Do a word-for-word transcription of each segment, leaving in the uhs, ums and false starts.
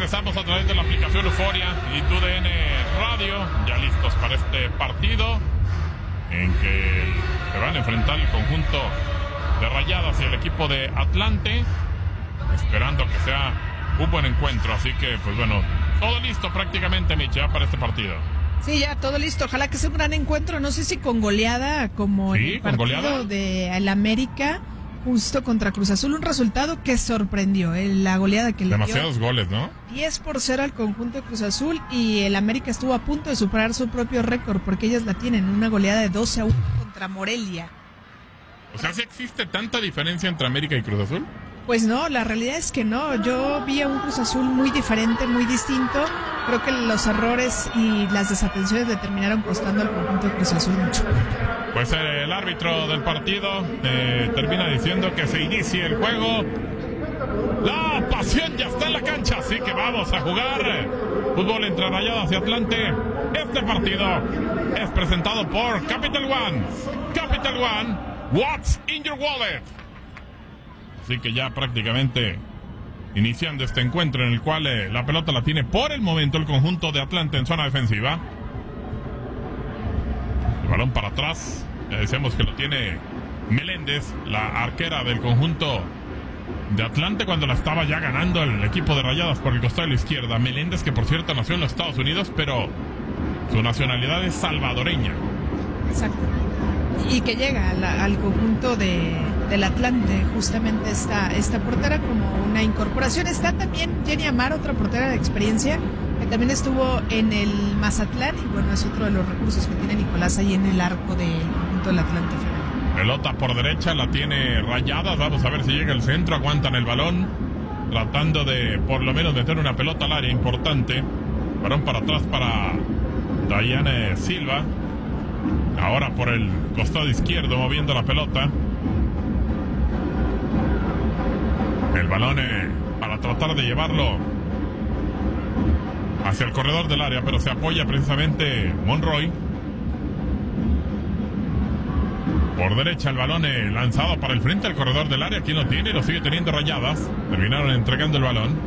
regresamos a través de la aplicación Euforia y T U D N Radio, ya listos para este partido en que se van a enfrentar el conjunto de Rayadas y el equipo de Atlante, esperando que sea un buen encuentro. Así que, pues bueno, todo listo prácticamente, Micha, para este partido. Sí, ya todo listo. Ojalá que sea un gran encuentro. No sé si con goleada, como sí, en el partido goleada de el América, justo contra Cruz Azul. Un resultado que sorprendió, eh, la goleada que le dio. Demasiados goles, ¿no? diez por cero al conjunto de Cruz Azul, y el América estuvo a punto de superar su propio récord, porque ellas la tienen, una goleada de doce a uno contra Morelia. O sea, ¿sí existe tanta diferencia entre América y Cruz Azul? Pues no, la realidad es que no. Yo vi a un Cruz Azul muy diferente, muy distinto. Creo que los errores y las desatenciones le terminaron costando al conjunto de Cruz Azul mucho. Pues eh, el árbitro del partido eh, termina diciendo que se inicie el juego. La pasión ya está en la cancha, así que vamos a jugar fútbol entre Rayadas y Atlante. Este partido es presentado por Capital One. Capital One, what's in your wallet? Así que ya prácticamente iniciando este encuentro en el cual eh, la pelota la tiene por el momento el conjunto de Atlante en zona defensiva. El balón para atrás, ya decíamos que lo tiene Meléndez, la arquera del conjunto de Atlante, cuando la estaba ya ganando el equipo de Rayadas por el costado de la izquierda. Meléndez, que por cierto nació en los Estados Unidos, pero su nacionalidad es salvadoreña. Exacto. Y que llega a la, al conjunto de, del Atlante, justamente esta, esta portera como una incorporación. Está también Jenny Amar, otra portera de experiencia, que también estuvo en el Mazatlán, y bueno, es otro de los recursos que tiene Nicolás ahí en el arco del conjunto del Atlante. Pelota por derecha, la tiene Rayadas, vamos a ver si llega el centro, aguantan el balón, tratando de por lo menos meter una pelota al área importante. Balón para atrás para Dayane Silva. Ahora por el costado izquierdo moviendo la pelota. El balón eh, para tratar de llevarlo hacia el corredor del área, pero se apoya precisamente Monroy. Por derecha el balón eh, lanzado para el frente al corredor del área. ¿Quién lo tiene? Lo sigue teniendo Rayadas. Terminaron entregando el balón.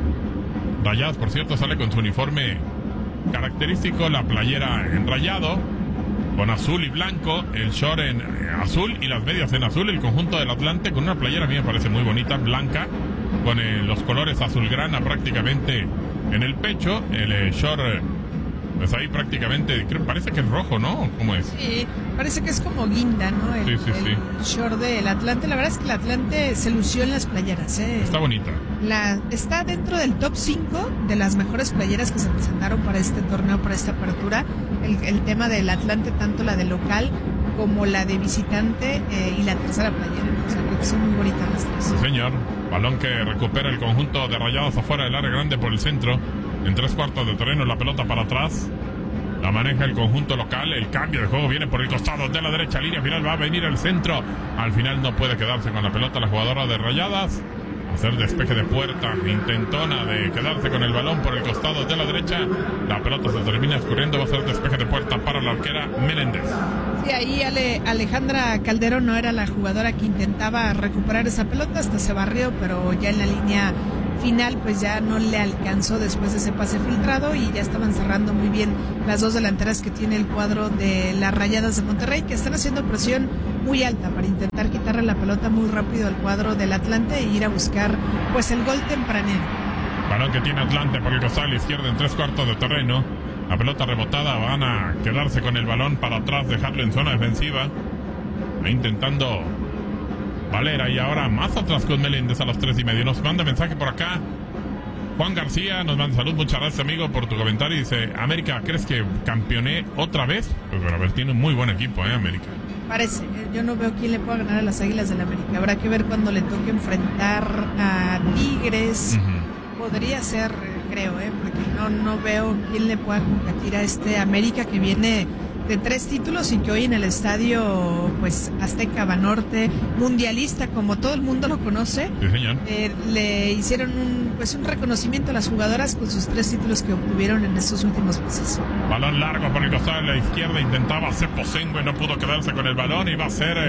Rayadas, por cierto, sale con su uniforme característico, la playera en rayado, con azul y blanco, el short en azul y las medias en azul. El conjunto del Atlante con una playera a mí me parece muy bonita, blanca, con eh, los colores azulgrana prácticamente en el pecho. El eh, short, eh, pues ahí prácticamente, creo, parece que es rojo, ¿no? ¿Cómo es? Sí, parece que es como guinda, ¿no? El, sí, sí, sí. El short del Atlante. La verdad es que el Atlante se lució en las playeras, ¿eh? Está bonita. La, está dentro del top cinco de las mejores playeras que se presentaron para este torneo, para esta apertura. El, el tema del Atlante, tanto la de local como la de visitante eh, y la tercera playera. O sea, creo que son muy bonitas las tres. Sí, señor. Balón que recupera el conjunto de Rayados afuera del área grande por el centro. En tres cuartos de terreno, la pelota para atrás. La maneja el conjunto local. El cambio de juego viene por el costado de la derecha. Línea final, va a venir el centro. Al final no puede quedarse con la pelota la jugadora de Rayadas. Hacer despeje de puerta, intentona de quedarse con el balón por el costado de la derecha. La pelota se termina escurriendo, va a ser despeje de puerta para la arquera Meléndez. Sí, ahí Ale, Alejandra Calderón no era la jugadora que intentaba recuperar esa pelota, hasta se barrió, pero ya en la línea final pues ya no le alcanzó después de ese pase filtrado, y ya estaban cerrando muy bien las dos delanteras que tiene el cuadro de las Rayadas de Monterrey, que están haciendo presión muy alta para intentar quitarle la pelota muy rápido al cuadro del Atlante e ir a buscar pues el gol tempranero. Balón que tiene Atlante por el costado a la izquierda en tres cuartos de terreno. La pelota rebotada, van a quedarse con el balón para atrás, dejarlo en zona defensiva. Va intentando Valera, y ahora más atrás con Meléndez a los tres y medio. Nos manda mensaje por acá Juan García, nos manda salud, muchas gracias amigo por tu comentario. Dice, América, ¿crees que campeoné otra vez? Pues bueno, a ver, tiene un muy buen equipo, ¿eh, América? Parece, yo no veo quién le pueda ganar a las Águilas del América. Habrá que ver cuando le toque enfrentar a Tigres. Uh-huh. Podría ser, creo, ¿eh? Porque no, no veo quién le pueda competir a este América que viene de tres títulos y que hoy en el estadio pues Azteca Banorte, mundialista como todo el mundo lo conoce, sí, señor. Eh, le hicieron un pues un reconocimiento a las jugadoras con sus tres títulos que obtuvieron en estos últimos meses. Balón largo por el costado de la izquierda, intentaba hacer Posengue, no pudo quedarse con el balón, iba a ser eh,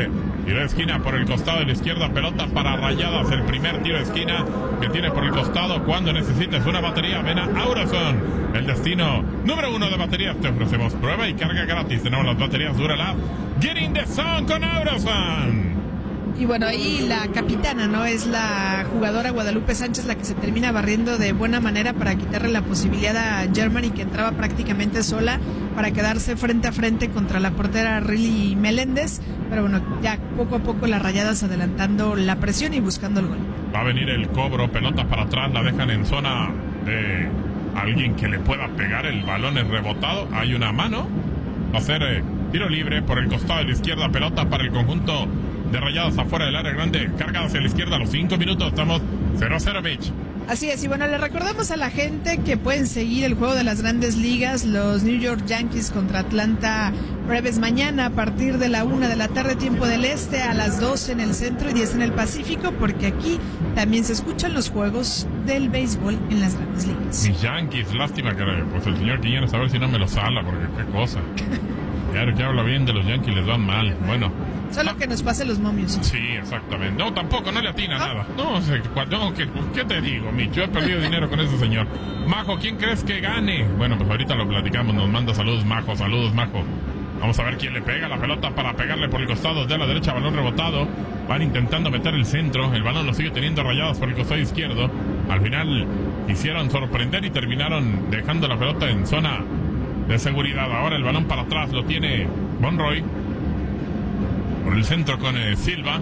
Tiro de esquina por el costado de la izquierda, pelota para Rayadas. El primer tiro de esquina que tiene por el costado. Cuando necesites una batería, ven a Auroson, el destino número uno de baterías. Te ofrecemos prueba y carga gratis. Tenemos las baterías Duralab. Get in the zone con Auroson. Y bueno, ahí la capitana, ¿no? Es la jugadora Guadalupe Sánchez la que se termina barriendo de buena manera para quitarle la posibilidad a Germany, que entraba prácticamente sola, para quedarse frente a frente contra la portera Riley Meléndez. Pero bueno, ya poco a poco las Rayadas adelantando la presión y buscando el gol. Va a venir el cobro, pelota para atrás, la dejan en zona de alguien que le pueda pegar. El balón es rebotado, hay una mano. Va a ser eh, tiro libre por el costado de la izquierda, pelota para el conjunto de Rayadas afuera del área grande, carga hacia la izquierda a los cinco minutos, estamos cero a cero, Mitch. Así es, y bueno, le recordamos a la gente que pueden seguir el juego de las grandes ligas, los New York Yankees contra Atlanta Braves mañana a partir de la una de la tarde, tiempo del este, a las doce en el centro y diez en el Pacífico, porque aquí también se escuchan los juegos del béisbol en las grandes ligas. Mis Yankees, lástima que pues el señor Quiñones, a ver si no me lo sala, porque qué cosa. Claro que habla bien de los Yankees, les van mal, bueno. Solo que nos pase los momios. Sí, exactamente. No, tampoco, no le atina ¿Ah? nada. No, sé, no ¿qué, ¿qué te digo, Micho? He perdido dinero con ese señor. Majo, ¿quién crees que gane? Bueno, pues ahorita lo platicamos. Nos manda saludos, Majo. Saludos, Majo. Vamos a ver quién le pega la pelota para pegarle por el costado de la derecha. Balón rebotado. Van intentando meter el centro. El balón lo sigue teniendo Rayadas por el costado izquierdo. Al final quisieron sorprender y terminaron dejando la pelota en zona de seguridad. Ahora el balón para atrás lo tiene Monroy. Por el centro con eh, Silva.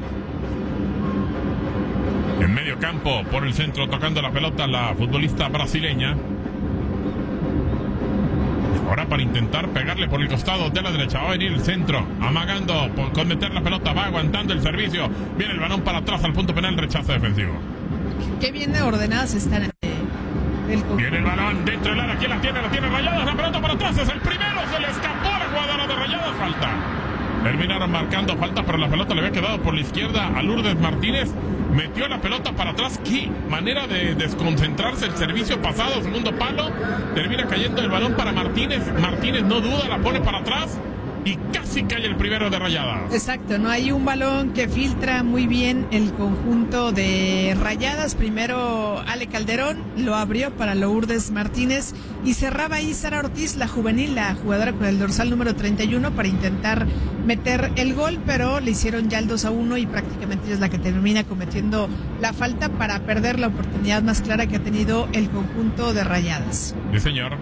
En medio campo, por el centro, tocando la pelota la futbolista brasileña. Ahora para intentar pegarle por el costado de la derecha. Va a venir el centro, amagando por, con meter la pelota. Va aguantando el servicio. Viene el balón para atrás al punto penal, rechazo defensivo. Qué bien ordenadas están. El Viene el balón dentro del área. ¿Quién la tiene? La tiene Rayadas. La pelota para atrás. Es el primero. Se le escapó a la jugadora de Rayadas. Falta. Terminaron marcando falta, pero la pelota le había quedado por la izquierda a Lourdes Martínez. Metió la pelota para atrás. Qué manera de desconcentrarse. El servicio pasado, segundo palo. Termina cayendo el balón para Martínez. Martínez no duda, la pone para atrás. Y casi cae el primero de Rayadas. Exacto, no hay un balón que filtra muy bien el conjunto de Rayadas. Primero Ale Calderón lo abrió para Lourdes Martínez y cerraba ahí Sara Ortiz, la juvenil, la jugadora con el dorsal número treinta y uno, para intentar meter el gol, pero le hicieron ya el dos a uno y prácticamente ella es la que termina cometiendo la falta para perder la oportunidad más clara que ha tenido el conjunto de Rayadas. Sí, señor.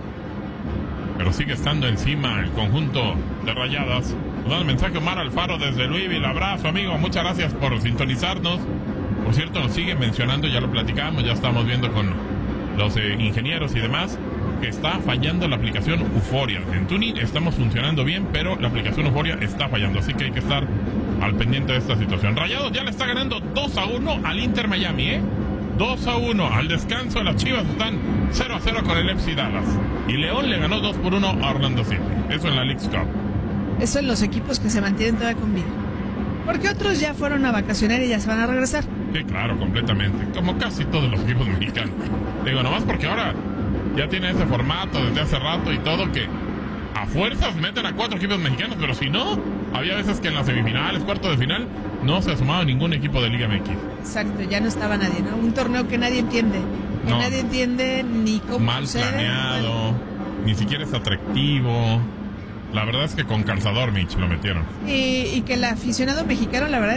Pero sigue estando encima el conjunto de Rayadas. Nos da el mensaje Omar Alfaro desde Louisville. Abrazo, amigo. Muchas gracias por sintonizarnos. Por cierto, nos siguen mencionando, ya lo platicamos, ya estamos viendo con los eh, ingenieros y demás, que está fallando la aplicación Euforia. En Tuning estamos funcionando bien, pero la aplicación Euforia está fallando. Así que hay que estar al pendiente de esta situación. Rayados ya le está ganando dos a uno al Inter Miami, ¿eh? dos a uno. Al descanso las Chivas están cero a cero con el F C Dallas. Y León le ganó dos por uno a Orlando City. Eso en la Leagues Cup. Eso en los equipos que se mantienen todavía con vida. Porque otros ya fueron a vacacionar y ya se van a regresar. Sí, claro, completamente. Como casi todos los equipos mexicanos. Digo, nomás porque ahora ya tiene ese formato desde hace rato y todo, que a fuerzas meten a cuatro equipos mexicanos. Pero si no, había veces que en las semifinales, cuarto de final, no se ha sumado ningún equipo de Liga M X. Exacto, ya no estaba nadie, ¿no? Un torneo que nadie entiende. Que no, nadie entiende ni cómo mal sucede. Planeado, bueno, ni siquiera es atractivo. La verdad es que con calzador, Mitch, lo metieron. Y, y que el aficionado mexicano, la verdad,